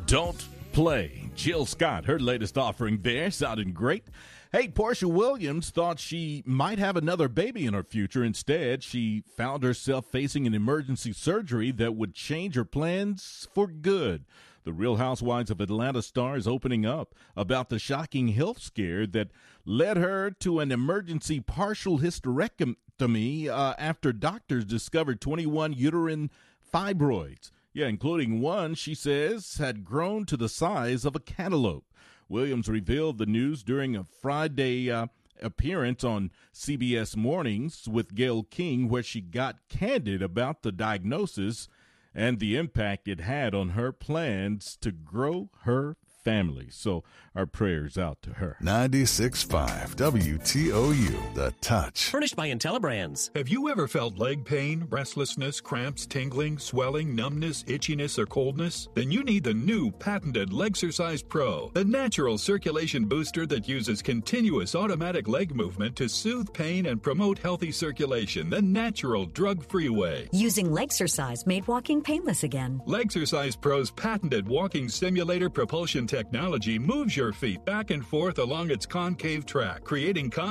Don't Play. Jill Scott, her latest offering there, sounding great. Hey, Portia Williams thought she might have another baby in her future. Instead, she found herself facing an emergency surgery that would change her plans for good. The Real Housewives of Atlanta star is opening up about the shocking health scare that led her to an emergency partial hysterectomy after doctors discovered 21 uterine fibroids. Yeah, including one, she says, had grown to the size of a cantaloupe. Williams revealed the news during a Friday appearance on CBS Mornings with Gayle King, where she got candid about the diagnosis and the impact it had on her plans to grow her family. So our prayers out to her. 96.5 WTOU, The Touch. Furnished by IntelliBrands. Have you ever felt leg pain, restlessness, cramps, tingling, swelling, numbness, itchiness, or coldness? Then you need the new patented Legsercise Pro, the natural circulation booster that uses continuous automatic leg movement to soothe pain and promote healthy circulation the natural drug-free way. Using Legsercise made walking painless again. Legsercise Pro's patented walking simulator propulsion technology moves your feet back and forth along its concave track, creating